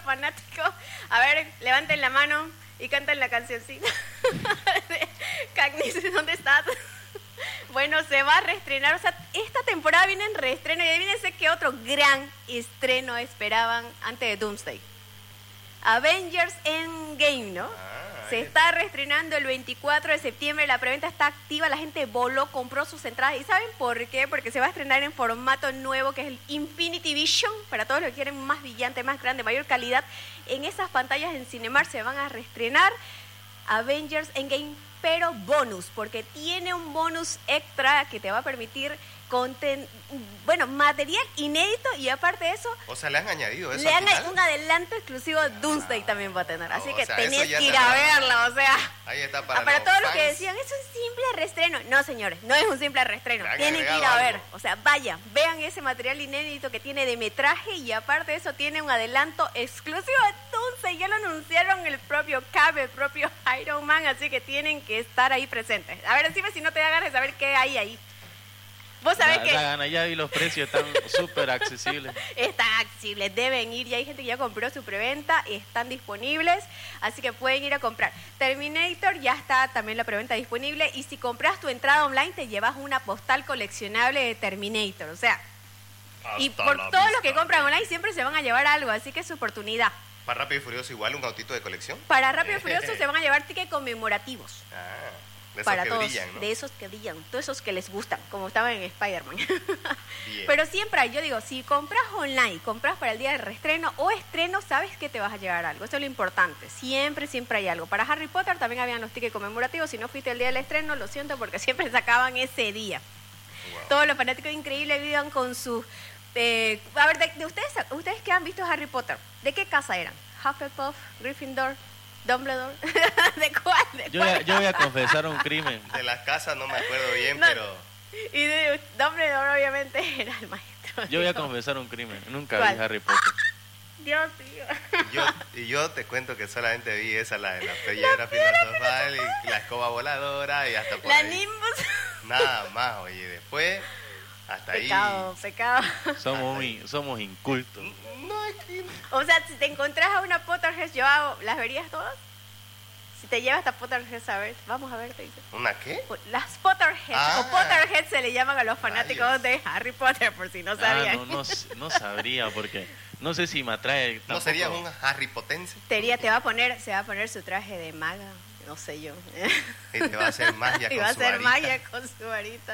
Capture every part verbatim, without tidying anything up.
fanáticos. A ver, levanten la mano y canten la cancioncita. Katniss, ¿dónde estás? Bueno, se va a reestrenar, o sea, esta temporada viene en reestreno y adivínense qué otro gran estreno esperaban antes de Doomsday. Avengers Endgame, ¿no? Ah, se está reestrenando el veinticuatro de septiembre, la preventa está activa, la gente voló, compró sus entradas. ¿Y saben por qué? Porque se va a estrenar en formato nuevo, que es el Infinity Vision, para todos los que quieren más brillante, más grande, mayor calidad. En esas pantallas en Cinemark se van a reestrenar Avengers Endgame, pero bonus, porque tiene un bonus extra que te va a permitir conten bueno, material inédito y aparte de eso... O sea, le han añadido eso. Le han añadido un adelanto exclusivo, ah, Doomsday también va a tener, así no, que o sea, tenés que ir a verla, o sea... Ahí está para, para los todos fans. Los que decían, es un simple reestreno. No, señores, no es un simple reestreno, tienen que ir a algo. ver, o sea, vayan, vean ese material inédito que tiene de metraje y aparte de eso tiene un adelanto exclusivo de Doomsday, ya lo anunciaron el propio Cap, el propio Iron Man, así que tienen que estar ahí presentes. A ver, decime si no te da ganas de saber qué hay ahí. Vos sabés la, que... La gana, ya vi los precios, están súper accesibles. Están accesibles, deben ir, ya hay gente que ya compró su preventa, están disponibles, así que pueden ir a comprar. Terminator ya está también la preventa disponible y si compras tu entrada online te llevas una postal coleccionable de Terminator, o sea, hasta y por todos vista. Los que compran online siempre se van a llevar algo, así que es su oportunidad. ¿Para Rápido y Furioso igual un autito de colección? Para Rápido y Furioso se van a llevar tickets conmemorativos. Ah. De para que todos, brillan, ¿no? de esos que brillan, todos esos que les gustan, como estaban en Spider-Man. Pero siempre hay, yo digo, si compras online, compras para el día de reestreno o estreno, sabes que te vas a llevar algo, eso es lo importante, siempre, siempre hay algo. Para Harry Potter también habían los tickets conmemorativos, si no fuiste el día del estreno, lo siento porque siempre sacaban ese día. Wow. Todos los fanáticos increíbles vivan con sus... Eh, a ver, de, de ustedes, ustedes que han visto Harry Potter, ¿de qué casa eran? Hufflepuff, Gryffindor, Dumbledore. ¿De cuál? ¿De yo, cuál? Voy a, yo voy a confesar un crimen. De las casas no me acuerdo bien, no, pero... Y de Dumbledore obviamente era el maestro. Yo voy a confesar un crimen. Nunca ¿Cuál? vi Harry Potter. Dios mío. Yo, y yo te cuento que solamente vi esa, la de la piedra filosofal y la escoba voladora y hasta por La ahí. Nimbus. Nada más, oye, después... Hasta pecado, ahí. Pecado, Somos muy, somos incultos. No, aquí no. O sea, si te encontrás a una Potterhead, yo hago, ¿las verías todas? Si te llevas a Potterhead a ver, vamos a ver, te dice. ¿Una qué? Las Potterhead, ah, o Potterhead se le llaman a los fanáticos rayos. De Harry Potter, por si no sabían. Ah, no, no, no sabría, porque no sé si me atrae. Tampoco. ¿No sería un Harry Potense? Te, te va a poner, se va a poner su traje de maga. No sé yo. Y te va a hacer magia con su varita. Y va a hacer magia con su varita.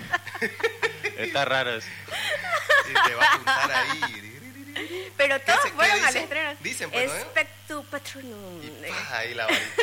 Está raro eso. Y te va a apuntar ahí. Pero todos se, fueron dicen? al estreno. Dicen, pues, Expectu Patronum. Y paja, ahí la varita.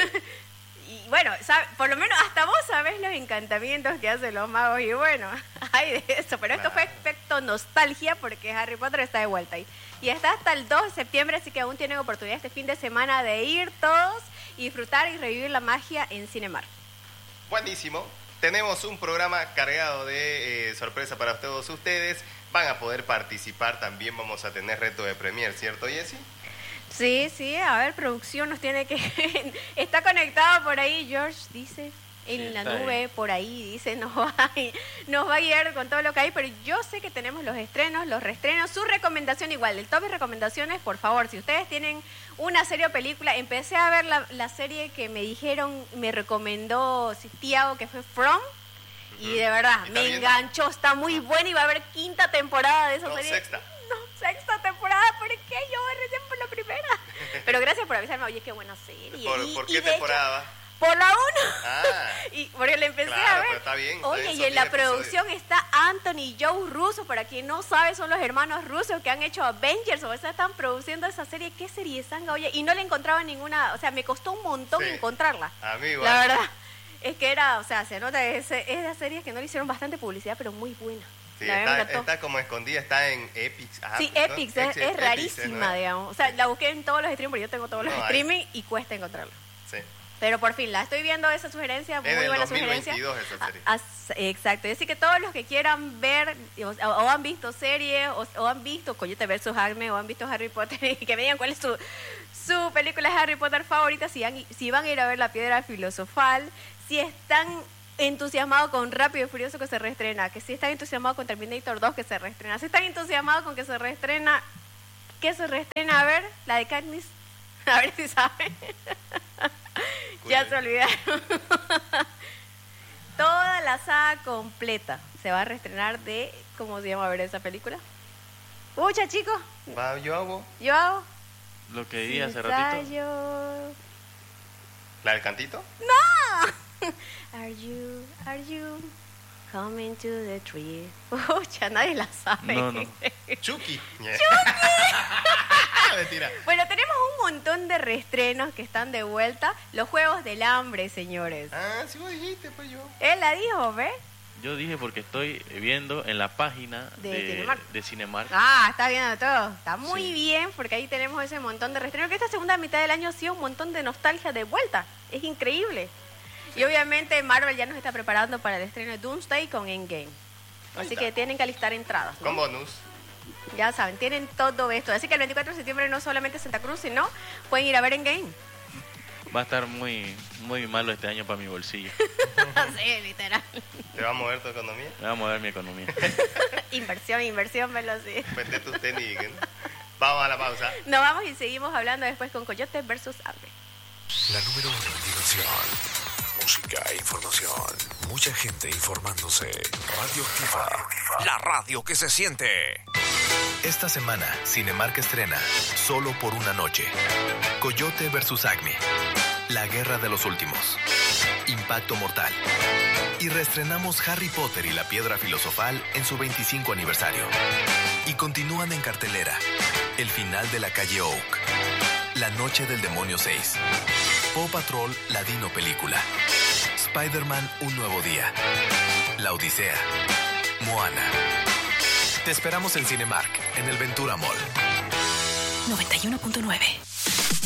Y bueno, sabe, por lo menos hasta vos sabés los encantamientos que hacen los magos. Y bueno, hay de eso. Pero esto fue efecto nostalgia porque Harry Potter está de vuelta ahí. Y está hasta el dos de septiembre, así que aún tienen oportunidad este fin de semana de ir todos y disfrutar y revivir la magia en Cinemark. Buenísimo. Tenemos un programa cargado de eh, sorpresa para todos ustedes. Van a poder participar. También vamos a tener reto de premier, ¿cierto, Jessy? Sí, sí. A ver, producción nos tiene que... Está conectado por ahí, George dice... En sí, la nube, ahí. Por ahí, dice, nos va, a, nos va a guiar con todo lo que hay, pero yo sé que tenemos los estrenos, los reestrenos, su recomendación igual, el top de recomendaciones, por favor, si ustedes tienen una serie o película, empecé a ver la, la serie que me dijeron, me recomendó Tiago, que fue From, uh-huh. Y de verdad, me viendo? enganchó, está muy buena y va a haber quinta temporada de esa no, serie. sexta. No, sexta temporada, ¿por qué? Yo voy recién por la primera. Pero gracias por avisarme, oye, qué buena serie. ¿Por, y, ¿por qué y temporada? Hecho, por la uno. Ah, y porque le empecé claro, a ver. Pero está bien, está Oye, bien, y en la episodios. producción está Anthony y Joe Russo. Para quien no sabe, son los hermanos Russo que han hecho Avengers. O sea, están produciendo esa serie. ¿Qué serie sanga? Oye, y no le encontraba ninguna. O sea, me costó un montón sí. encontrarla. A mí igual. La verdad. Es que era, o sea, se nota que es, es de series que no le hicieron bastante publicidad, pero muy buena. Sí, está, está como escondida, está en Epix. Ah, sí, ¿no? Epix, es, es, es rarísima, ¿no? digamos. O sea, la busqué en todos los streaming, porque yo tengo todos los no, streaming hay. y cuesta encontrarla. Sí. Pero por fin, la estoy viendo esa sugerencia, muy en buena dos mil veintidós sugerencia. Esa serie. A, a, exacto, así que todos los que quieran ver, o, o han visto series, o, o han visto Coyote versus Acme, o han visto Harry Potter, y que me digan cuál es su, su película de Harry Potter favorita, si, han, si van a ir a ver La Piedra Filosofal, si están entusiasmados con Rápido y Furioso que se reestrena, que si están entusiasmados con Terminator dos que se reestrena, si están entusiasmados con que se reestrena, que se reestrena, a ver... La de Katniss. A ver si saben. Ya se olvidaron. Toda la saga completa se va a reestrenar de... ¿Cómo se llama a ver esa película? Pucha, chicos. Va, yo hago. Yo hago. Lo que di hace Sí, ratito. yo- ¿La del cantito? ¡No! Are you, are you coming to the tree? Pucha, nadie la sabe. No, no. Chucky. Mentira. Bueno, tenemos un montón de reestrenos que están de vuelta. Los Juegos del Hambre, señores. Ah, sí vos dijiste, pues yo. Él la dijo, ¿ves? Yo dije porque estoy viendo en la página De de, Cinemark. de Cinemark. Ah, está viendo todo. Está muy Sí. bien porque ahí tenemos ese montón de reestrenos. Que esta segunda mitad del año ha sido un montón de nostalgia de vuelta. Es increíble. Y obviamente Marvel ya nos está preparando para el estreno de Doomsday con Endgame. Ahí Así está. que tienen que alistar entradas, ¿no? Con bonus. Ya saben, tienen todo esto. Así que el veinticuatro de septiembre no solamente Santa Cruz, sino pueden ir a ver Endgame. Va a estar muy muy malo este año para mi bolsillo. Sí, literal. ¿Te va a mover tu economía? Me va a mover mi economía. Inversión, inversión, velo así. Vende tus tenis. ¿eh? Vamos a la pausa. Nos vamos y seguimos hablando después con Coyote versus Hambre. La número uno en diversión, música e información. Mucha gente informándose. Radioactiva, la radio que se siente. Esta semana, Cinemark estrena Solo por una noche. Coyote versus Acme. La guerra de los últimos. Impacto mortal. Y reestrenamos Harry Potter y la piedra filosofal en su veinticinco aniversario. Y continúan en cartelera El final de la calle Oak, La noche del demonio seis, Paw Patrol Ladino película, Spider-Man Un nuevo día, La Odisea, Moana. Te esperamos en Cinemark, en el Ventura Mall. noventa y uno punto nueve